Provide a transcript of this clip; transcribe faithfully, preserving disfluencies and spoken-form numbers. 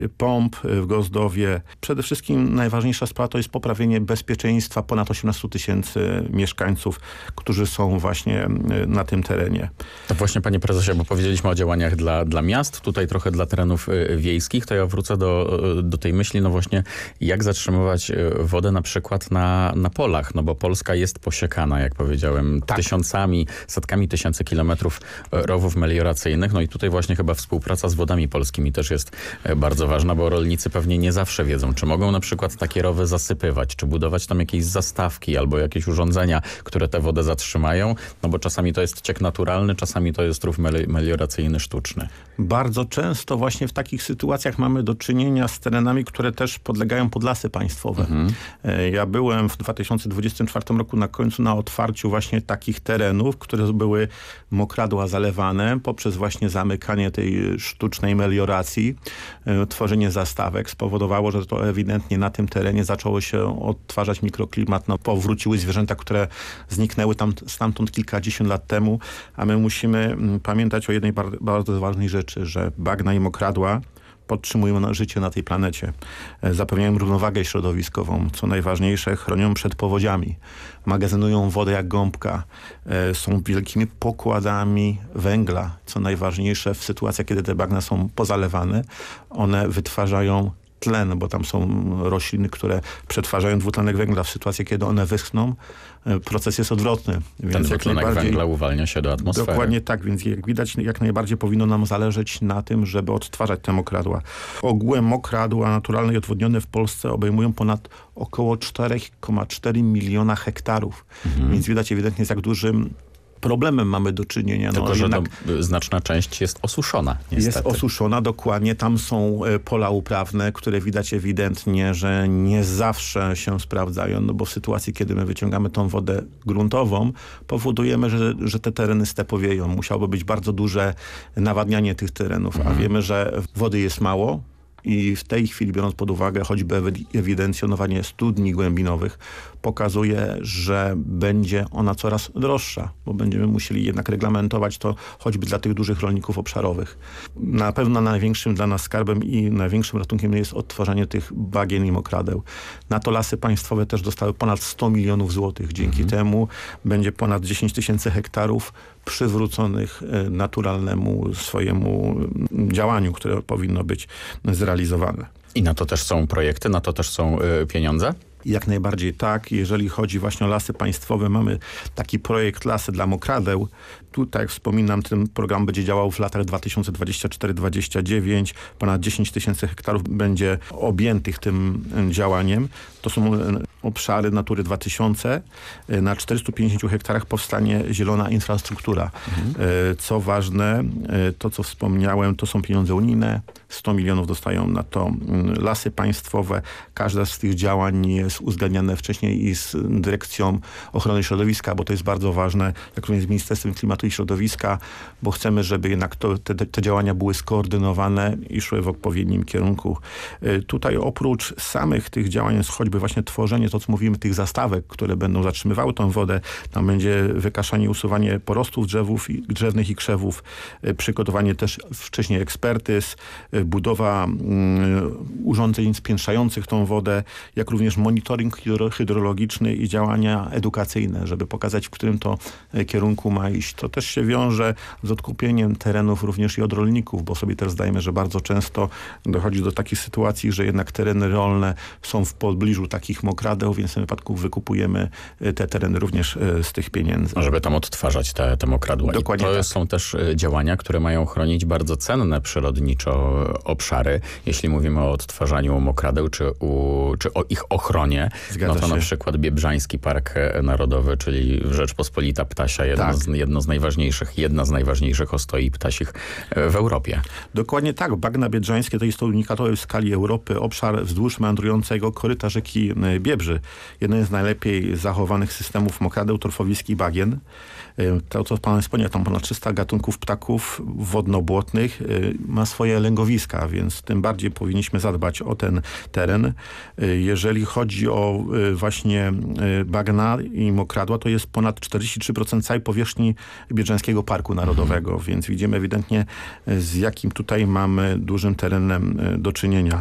pomp w Gozdowie. Przede wszystkim najważniejsza sprawa to jest poprawienie bezpieczeństwa ponad osiemnastu tysięcy mieszkańców, którzy są właśnie na tym terenie. To właśnie, panie prezesie, bo powiedzieliśmy o działaniach dla, dla miast, tutaj trochę dla terenów wiejskich, to ja wrócę do, do tej myśli, no właśnie, jak zatrzymywać wodę na przykład na, na polach, no bo Polska jest posiekana, jak powiedziałem, tak. tysiącami, setkami tysięcy kilometrów rowów melioracyjnych, no i tutaj właśnie chyba współpraca z Wodami Polskimi też jest bardzo ważna, bo rolnicy pewnie nie zawsze wiedzą, czy mogą na przykład takie rowy zasypywać, czy budować tam jakieś zastawki albo jakieś urządzenia, które tę wodę zatrzymają, no bo czasami to jest ciek naturalny, czasami to jest rów melioracyjny sztuczny. Bardzo często właśnie w takich sytuacjach mamy do czynienia z terenami, które też podlegają pod lasy państwowe. Mhm. Ja byłem w dwa tysiące dwudziestym czwartym roku na końcu na otwarciu właśnie takich terenów, które były mokradła zalewane poprzez właśnie zamykanie tej sztucznej melioracji, tworzenie zastawek spowodowało, że to ewidentnie na tym terenie zaczęło się odtwarzać mikroklimat. No, powróciły zwierzęta, które zniknęły tam, stamtąd kilkadziesiąt lat temu, a my musimy pamiętać o jednej bardzo, bardzo ważnej rzeczy, że bagna i mokradła podtrzymują życie na tej planecie. Zapewniają równowagę środowiskową. Co najważniejsze, chronią przed powodziami. Magazynują wodę jak gąbka. Są wielkimi pokładami węgla. Co najważniejsze, w sytuacjach, kiedy te bagna są pozalewane, one wytwarzają tlen, bo tam są rośliny, które przetwarzają dwutlenek węgla. W sytuacji, kiedy one wyschną, proces jest odwrotny. Więc ten dwutlenek węgla uwalnia się do atmosfery. Dokładnie tak, więc jak widać, jak najbardziej powinno nam zależeć na tym, żeby odtwarzać te mokradła. Ogółem mokradła naturalne i odwodnione w Polsce obejmują ponad około cztery przecinek cztery miliona hektarów. Mhm. Więc widać ewidentnie, z jak dużym problemem mamy do czynienia. Tylko, no, że jednak no, znaczna część jest osuszona. Niestety. Jest osuszona, dokładnie. Tam są pola uprawne, które widać ewidentnie, że nie zawsze się sprawdzają, no bo w sytuacji, kiedy my wyciągamy tą wodę gruntową, powodujemy, że, że te tereny stepowieją. Musiałoby być bardzo duże nawadnianie tych terenów, mhm. a wiemy, że wody jest mało. I w tej chwili, biorąc pod uwagę choćby ewidencjonowanie studni głębinowych, pokazuje, że będzie ona coraz droższa, bo będziemy musieli jednak reglamentować to choćby dla tych dużych rolników obszarowych. Na pewno największym dla nas skarbem i największym ratunkiem jest odtwarzanie tych bagien i mokradeł. Na to Lasy Państwowe też dostały ponad sto milionów złotych. Dzięki mhm. temu będzie ponad dziesięć tysięcy hektarów przywróconych naturalnemu swojemu działaniu, które powinno być zrealizowane. I na to też są projekty, na to też są y, pieniądze? Jak najbardziej tak. Jeżeli chodzi właśnie o Lasy Państwowe, mamy taki projekt Lasy dla Mokradeł. Tutaj, jak wspominam, ten program będzie działał w latach dwa tysiące dwudziestym czwartym do dwudziestego dziewiątego. Ponad dziesięć tysięcy hektarów będzie objętych tym działaniem. To są obszary Natury dwa tysiące. Na czterystu pięćdziesięciu hektarach powstanie zielona infrastruktura. Mhm. Co ważne, to co wspomniałem, to są pieniądze unijne. sto milionów dostają na to Lasy Państwowe. Każda z tych działań jest uzgadniane wcześniej i z Dyrekcją Ochrony Środowiska, bo to jest bardzo ważne, jak również z Ministerstwem Klimatu i Środowiska, bo chcemy, żeby jednak to, te, te działania były skoordynowane i szły w odpowiednim kierunku. Tutaj oprócz samych tych działań jest choćby właśnie tworzenie, to co mówimy, tych zastawek, które będą zatrzymywały tą wodę. Tam będzie wykaszanie i usuwanie porostów drzewów, drzewnych i krzewów, przygotowanie też wcześniej ekspertyz, budowa um, urządzeń spiętrzających tą wodę, jak również monitoring hydrologiczny i działania edukacyjne, żeby pokazać, w którym to kierunku ma iść. To też się wiąże z odkupieniem terenów również i od rolników, bo sobie też zdajemy, że bardzo często dochodzi do takich sytuacji, że jednak tereny rolne są w pobliżu takich mokradeł, więc w tym wypadku wykupujemy te tereny również z tych pieniędzy. Żeby tam odtwarzać te, te mokradła. Dokładnie to tak. są też działania, które mają chronić bardzo cenne przyrodniczo obszary. Jeśli mówimy o odtwarzaniu mokradeł, czy, u, czy o ich ochronie, Zgadza no to się. na przykład Biebrzański Park Narodowy, czyli Rzeczpospolita Ptasia, jedno, tak. z, jedno z najważniejszych, jedna z najważniejszych ostoi ptasich w Europie. Dokładnie tak. Bagna biedrzańskie to jest to unikatowy w skali Europy obszar wzdłuż meandrującego koryta rzeki Biebrzy. Jeden z najlepiej zachowanych systemów mokradeł, torfowiskich bagien. To, co pan wspomniał, tam ponad trzysta gatunków ptaków wodno-błotnych ma swoje lęgowiska, więc tym bardziej powinniśmy zadbać o ten teren. Jeżeli chodzi chodzi o właśnie bagna i mokradła, to jest ponad czterdzieści trzy procent całej powierzchni Biedrzańskiego Parku Narodowego, mhm. więc widzimy ewidentnie, z jakim tutaj mamy dużym terenem do czynienia.